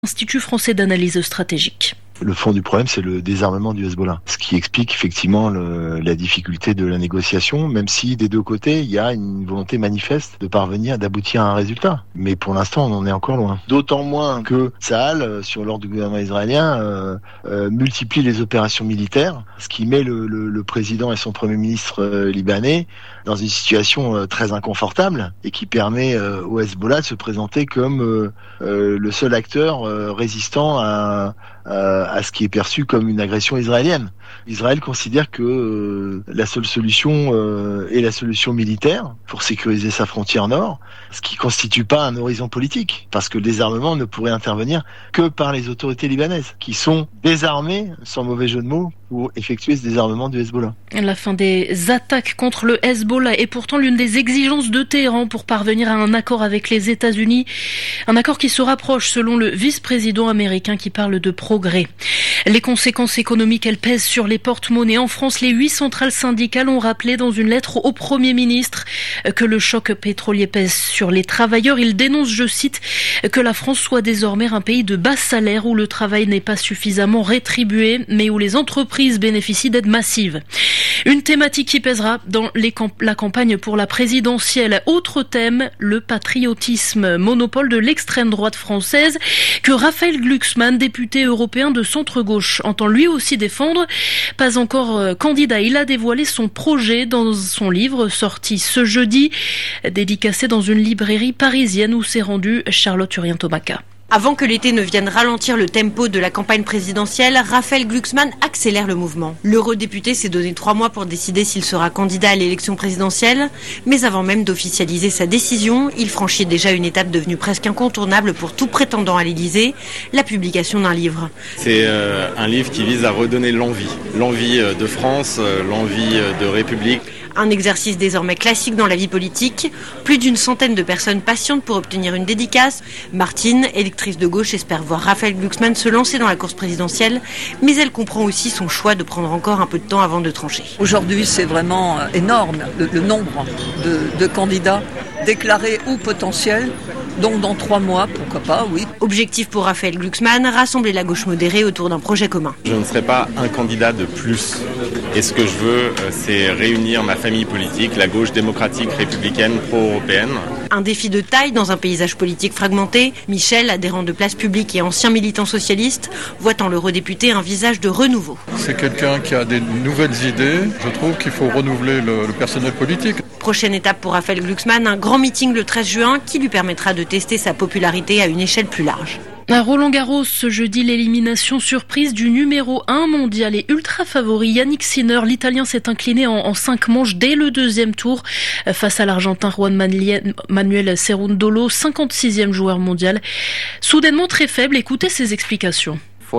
Institut français d'analyse stratégique. Le fond du problème, c'est le désarmement du Hezbollah. Ce qui explique effectivement la difficulté de la négociation, même si des deux côtés, il y a une volonté manifeste de parvenir, d'aboutir à un résultat. Mais pour l'instant, on en est encore loin. D'autant moins que Tsahal, sur l'ordre du gouvernement israélien, multiplie les opérations militaires, ce qui met le président et son premier ministre libanais dans une situation très inconfortable et qui permet au Hezbollah de se présenter comme le seul acteur résistant à ce qui est perçu comme une agression israélienne. Israël considère que la seule solution est la solution militaire pour sécuriser sa frontière nord, ce qui constitue pas un horizon politique, parce que le désarmement ne pourrait intervenir que par les autorités libanaises, qui sont désarmées, sans mauvais jeu de mots, pour effectuer ce désarmement du Hezbollah. La fin des attaques contre le Hezbollah est pourtant l'une des exigences de Téhéran pour parvenir à un accord avec les États-Unis. Un accord qui se rapproche, selon le vice-président américain qui parle de progrès. Les conséquences économiques, elles pèsent sur les porte-monnaies. En France, les 8 centrales syndicales ont rappelé dans une lettre au Premier ministre que le choc pétrolier pèse sur les travailleurs. Ils dénoncent, je cite, que la France soit désormais un pays de bas salaire où le travail n'est pas suffisamment rétribué, mais où les entreprises bénéficient d'aides massives. Une thématique qui pèsera dans la campagne pour la présidentielle. Autre thème, le patriotisme, monopole de l'extrême droite française, que Raphaël Glucksmann, député européen de centre-gauche, entend lui aussi défendre. Pas encore candidat, il a dévoilé son projet dans son livre sorti ce jeudi, dédicacé dans une librairie parisienne où s'est rendue Charlotte Urien-Tomaca. Avant que l'été ne vienne ralentir le tempo de la campagne présidentielle, Raphaël Glucksmann accélère le mouvement. L'eurodéputé s'est donné 3 mois pour décider s'il sera candidat à l'élection présidentielle. Mais avant même d'officialiser sa décision, il franchit déjà une étape devenue presque incontournable pour tout prétendant à l'Élysée, la publication d'un livre. C'est un livre qui vise à redonner l'envie de France, l'envie de République. Un exercice désormais classique dans la vie politique. Plus d'une centaine de personnes patientent pour obtenir une dédicace. Martine, électrice de gauche, espère voir Raphaël Glucksmann se lancer dans la course présidentielle, mais elle comprend aussi son choix de prendre encore un peu de temps avant de trancher. Aujourd'hui, c'est vraiment énorme le nombre de candidats déclarés ou potentiels. Donc dans 3 mois, pourquoi pas, oui. Objectif pour Raphaël Glucksmann, rassembler la gauche modérée autour d'un projet commun. Je ne serai pas un candidat de plus. Et ce que je veux, c'est réunir ma famille politique, la gauche démocratique, républicaine, pro-européenne. Un défi de taille dans un paysage politique fragmenté. Michel, adhérent de Place Publique et ancien militant socialiste, voit en l'eurodéputé un visage de renouveau. C'est quelqu'un qui a des nouvelles idées. Je trouve qu'il faut renouveler le personnel politique. Prochaine étape pour Raphaël Glucksmann, un grand meeting le 13 juin qui lui permettra de tester sa popularité à une échelle plus large. À Roland-Garros, ce jeudi, l'élimination surprise du numéro 1 mondial et ultra favori Yannick Sinner. L'Italien s'est incliné en 5 manches dès le deuxième tour face à l'Argentin Juan Manuel Cerundolo, 56e joueur mondial. Soudainement très faible, écoutez ses explications.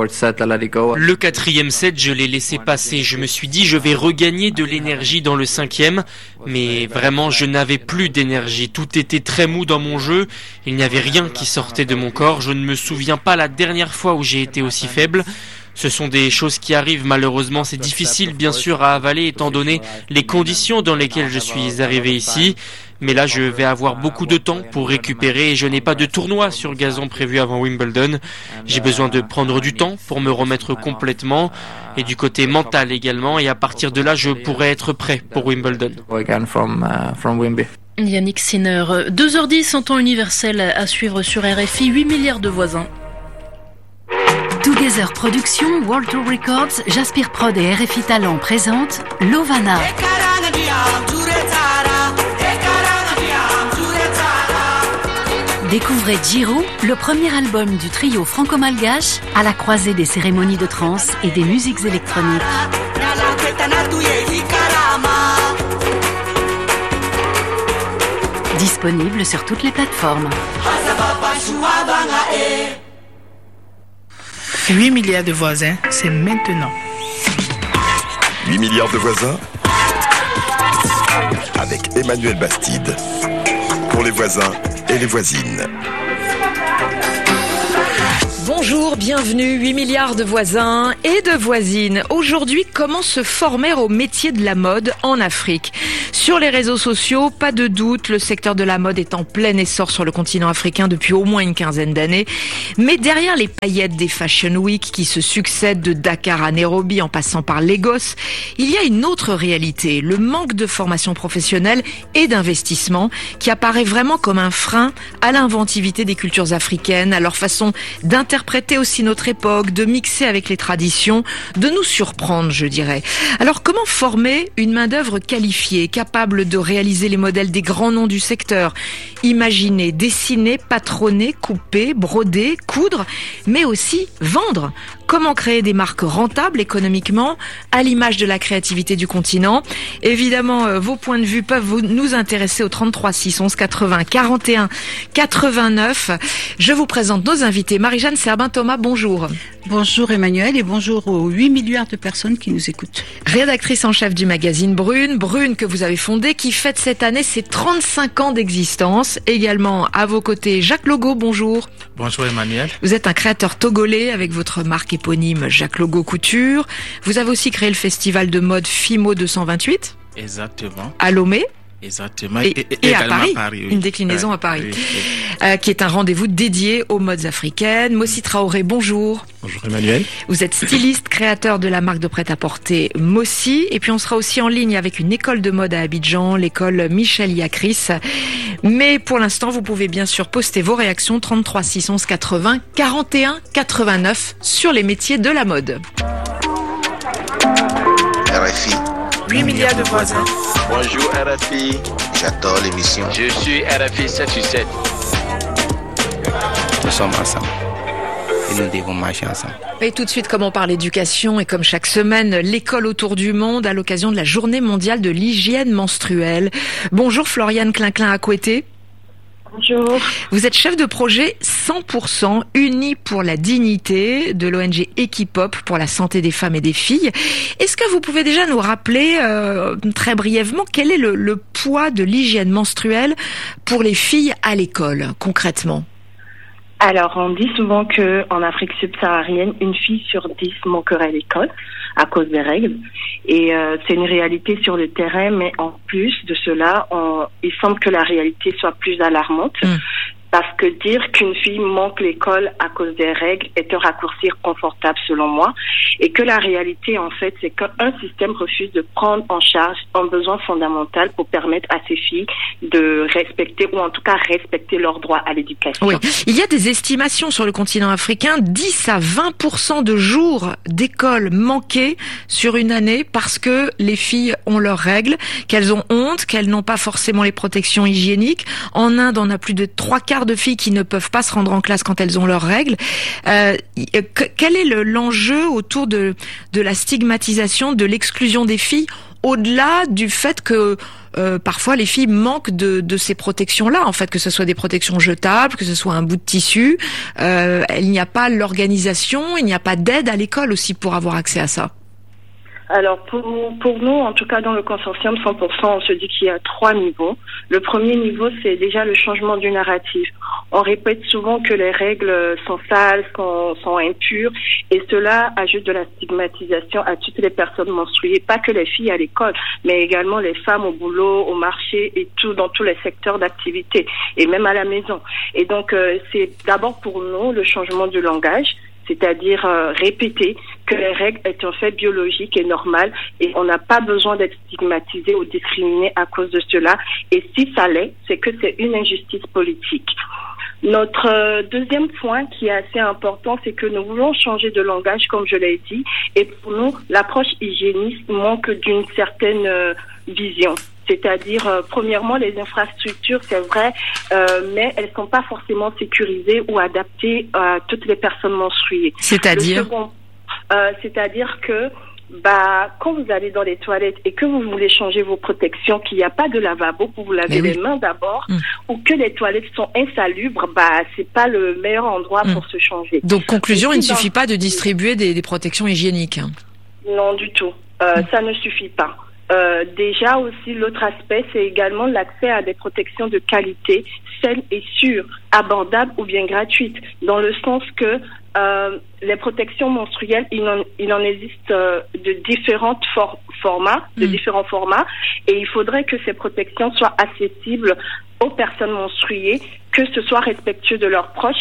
Le 4e set, je l'ai laissé passer. Je me suis dit, je vais regagner de l'énergie dans le 5e. Mais vraiment, je n'avais plus d'énergie. Tout était très mou dans mon jeu. Il n'y avait rien qui sortait de mon corps. Je ne me souviens pas la dernière fois où j'ai été aussi faible. Ce sont des choses qui arrivent, malheureusement. C'est difficile, bien sûr, à avaler étant donné les conditions dans lesquelles je suis arrivé ici. Mais là, je vais avoir beaucoup de temps pour récupérer et je n'ai pas de tournoi sur gazon prévu avant Wimbledon. J'ai besoin de prendre du temps pour me remettre complètement et du côté mental également. Et à partir de là, je pourrai être prêt pour Wimbledon. Yannick Sinner, 2h10 en temps universel à suivre sur RFI, 8 milliards de voisins. Together Productions, World Tour Records, Jaspir Prod et RFI Talent présentent Lovana. Découvrez Giro, le premier album du trio franco-malgache à la croisée des cérémonies de trance et des musiques électroniques. Disponible sur toutes les plateformes. 8 milliards de voisins, c'est maintenant. 8 milliards de voisins avec Emmanuel Bastide. Pour les voisins et les voisines. Bonjour Bonjour, bienvenue, 8 milliards de voisins et de voisines. Aujourd'hui, comment se former au métier de la mode en Afrique ? Sur les réseaux sociaux, pas de doute, le secteur de la mode est en plein essor sur le continent africain depuis au moins une quinzaine d'années. Mais derrière les paillettes des Fashion Week qui se succèdent de Dakar à Nairobi en passant par Lagos, il y a une autre réalité, le manque de formation professionnelle et d'investissement qui apparaît vraiment comme un frein à l'inventivité des cultures africaines, à leur façon d'interpréter aussi notre époque, de mixer avec les traditions, de nous surprendre, je dirais. Alors comment former une main-d'œuvre qualifiée, capable de réaliser les modèles des grands noms du secteur, imaginer, dessiner, patronner, couper, broder, coudre, mais aussi vendre? Comment créer des marques rentables économiquement, à l'image de la créativité du continent? Évidemment, vos points de vue peuvent nous intéresser au 33 6 11 80 41 89. Je vous présente nos invités. Marie-Jeanne Serbin-Thomas, bonjour. Bonjour Emmanuel et bonjour aux 8 milliards de personnes qui nous écoutent. Rédactrice en chef du magazine Brune que vous avez fondé, qui fête cette année ses 35 ans d'existence. Également à vos côtés, Jacques Logo, bonjour. Bonjour Emmanuel. Vous êtes un créateur togolais avec votre marque éponyme Jacques Logo Couture. Vous avez aussi créé le festival de mode FIMO 228. Exactement. À Lomé. Exactement. Et à Paris, oui. Une déclinaison à Paris, qui est un rendez-vous dédié aux modes africaines. Mossi Traoré, bonjour. Bonjour Emmanuel. Vous êtes styliste, créateur de la marque de prêt-à-porter Mossi. Et puis on sera aussi en ligne avec une école de mode à Abidjan, l'école Michel Yacris. Mais pour l'instant, vous pouvez bien sûr poster vos réactions 33 6 11 80 41 89 sur les métiers de la mode. RFI. 8 milliards de voisins. Bonjour RFI, j'adore l'émission. Je suis RFI 787. Nous sommes ensemble et nous devons marcher ensemble. Et tout de suite, comme on parle éducation et comme chaque semaine, l'école autour du monde à l'occasion de la Journée mondiale de l'hygiène menstruelle. Bonjour Floriane Clinclin-Acoueté. Bonjour. Vous êtes chef de projet 100% unis pour la dignité de l'ONG Equipop pour la santé des femmes et des filles. Est-ce que vous pouvez déjà nous rappeler très brièvement quel est le poids de l'hygiène menstruelle pour les filles à l'école, concrètement ? Alors, on dit souvent que en Afrique subsaharienne, une fille sur 10 manquerait à l'école à cause des règles. Et c'est une réalité sur le terrain, mais en plus de cela, il semble que la réalité soit plus alarmante. Parce que dire qu'une fille manque l'école à cause des règles est un raccourci confortable selon moi. Et que la réalité, en fait, c'est qu'un système refuse de prendre en charge un besoin fondamental pour permettre à ces filles de respecter, ou en tout cas respecter leurs droits à l'éducation. Oui, il y a des estimations sur le continent africain, 10 à 20% de jours d'école manqués sur une année parce que les filles ont leurs règles, qu'elles ont honte, qu'elles n'ont pas forcément les protections hygiéniques. En Inde, on a plus de 3/4 de filles qui ne peuvent pas se rendre en classe quand elles ont leurs règles. Quel est l'enjeu autour de la stigmatisation, de l'exclusion des filles, au-delà du fait que parfois les filles manquent de ces protections-là, en fait, que ce soit des protections jetables, que ce soit un bout de tissu, il n'y a pas l'organisation, il n'y a pas d'aide à l'école aussi pour avoir accès à ça. Alors pour nous, en tout cas dans le consortium 100%, on se dit qu'il y a 3 niveaux. Le premier niveau, c'est déjà le changement du narratif. On répète souvent que les règles sont sales, sont impures, et cela ajoute de la stigmatisation à toutes les personnes menstruées, pas que les filles à l'école, mais également les femmes au boulot, au marché et tout, dans tous les secteurs d'activité, et même à la maison. Et donc c'est d'abord pour nous le changement du langage, c'est-à-dire répéter que les règles est un fait biologique et normal et on n'a pas besoin d'être stigmatisé ou discriminé à cause de cela. Et si ça l'est, c'est que c'est une injustice politique. Notre deuxième point qui est assez important, c'est que nous voulons changer de langage, comme je l'ai dit, et pour nous, l'approche hygiéniste manque d'une certaine vision. C'est-à-dire, premièrement, les infrastructures, c'est vrai, mais elles ne sont pas forcément sécurisées ou adaptées à toutes les personnes menstruées. C'est-à-dire c'est-à-dire que quand vous allez dans les toilettes et que vous voulez changer vos protections, qu'il n'y a pas de lavabo pour vous laver les mains d'abord, ou que les toilettes sont insalubres, c'est pas le meilleur endroit pour se changer. Donc, conclusion, il ne suffit pas de distribuer des protections hygiéniques. Non, du tout. Ça ne suffit pas. Déjà aussi, l'autre aspect, c'est également l'accès à des protections de qualité, saines et sûres, abordables ou bien gratuites, dans le sens que les protections menstruelles, il en existe de différents formats, et il faudrait que ces protections soient accessibles aux personnes menstruées, que ce soit respectueux de leurs poches,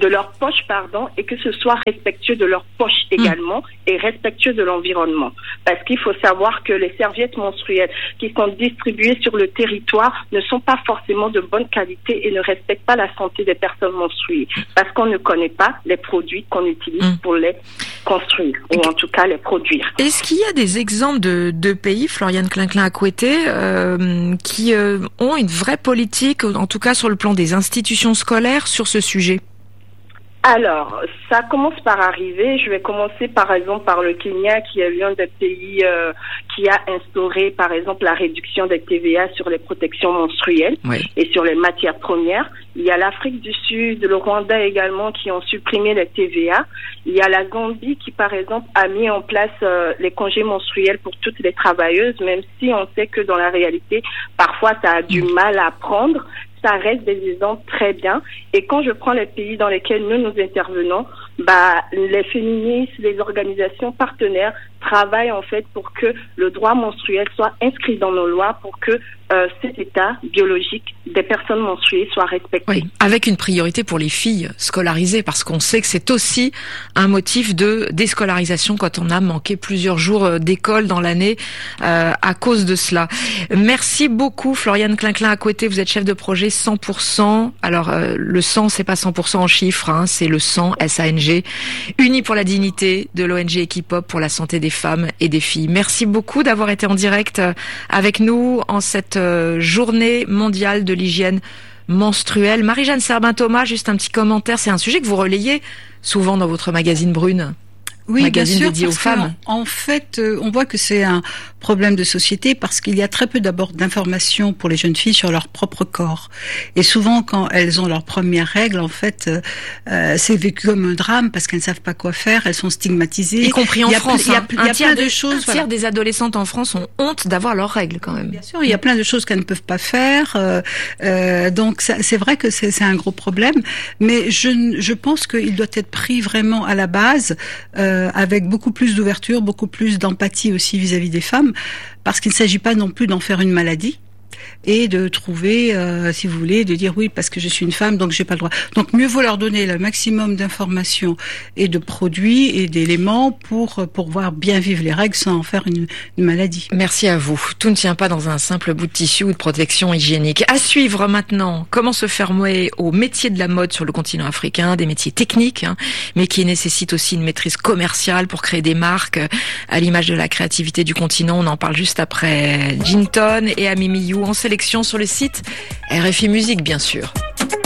et que ce soit respectueux de leurs poches également, et respectueux de l'environnement. Parce qu'il faut savoir que les serviettes menstruelles qui sont distribuées sur le territoire ne sont pas forcément de bonne qualité et ne respectent pas la santé des personnes menstruées, parce qu'on ne connaît pas les produits qu'on utilise pour les construire, ou en tout cas les produire. Est-ce qu'il y a des exemples de pays, Floriane Klein-Klein-Akoueté, qui ont une vraie politique, en tout cas sur le plan des institutions scolaires, sur ce sujet? Alors, ça commence par arriver. Je vais commencer par exemple par le Kenya, qui est l'un des pays qui a instauré par exemple la réduction des TVA sur les protections menstruelles et sur les matières premières. Il y a l'Afrique du Sud, le Rwanda également qui ont supprimé les TVA. Il y a la Zambie qui par exemple a mis en place les congés menstruels pour toutes les travailleuses, même si on sait que dans la réalité, parfois ça a du mal à prendre. Ça reste des exemples très bien. Et quand je prends les pays dans lesquels nous intervenons, les féministes, les organisations partenaires travaillent en fait pour que le droit menstruel soit inscrit dans nos lois, pour que cet état biologique des personnes menstruées soit respecté. Oui, avec une priorité pour les filles scolarisées, parce qu'on sait que c'est aussi un motif de déscolarisation quand on a manqué plusieurs jours d'école dans l'année à cause de cela. Merci beaucoup Floriane Klein-Klein-Akoueté, vous êtes chef de projet 100%. Alors le 100, c'est pas 100% en chiffres, c'est le 100, S-A-N-G, Unis pour la dignité de l'ONG Equipop pour la santé des femmes et des filles. Merci beaucoup d'avoir été en direct avec nous en cette journée mondiale de l'hygiène menstruelle. Marie-Jeanne Serbin-Thomas, juste un petit commentaire, c'est un sujet que vous relayez souvent dans votre magazine Brune. Oui, bien sûr, dédié aux femmes. En fait, on voit que c'est un problème de société parce qu'il y a très peu d'abord d'informations pour les jeunes filles sur leur propre corps. Et souvent, quand elles ont leurs premières règles, en fait, c'est vécu comme un drame parce qu'elles ne savent pas quoi faire, elles sont stigmatisées. Y compris en France. Il y a plein de choses. Un tiers des adolescentes en France ont honte d'avoir leurs règles quand même. Bien sûr, il y a plein de choses qu'elles ne peuvent pas faire. Donc, c'est vrai que c'est un gros problème. Mais je pense qu'il doit être pris vraiment à la base, avec beaucoup plus d'ouverture, beaucoup plus d'empathie aussi vis-à-vis des femmes, parce qu'il ne s'agit pas non plus d'en faire une maladie et de trouver, si vous voulez, de dire oui parce que je suis une femme donc j'ai pas le droit. Donc mieux vaut leur donner le maximum d'informations et de produits et d'éléments pour pouvoir bien vivre les règles sans en faire une maladie. Merci à vous. Tout ne tient pas dans un simple bout de tissu ou de protection hygiénique. À suivre maintenant, comment se fermer aux métiers de la mode sur le continent africain, des métiers techniques, mais qui nécessitent aussi une maîtrise commerciale pour créer des marques à l'image de la créativité du continent. On en parle juste après Jinton et Amimi You en sélection sur le site RFI Musique, bien sûr.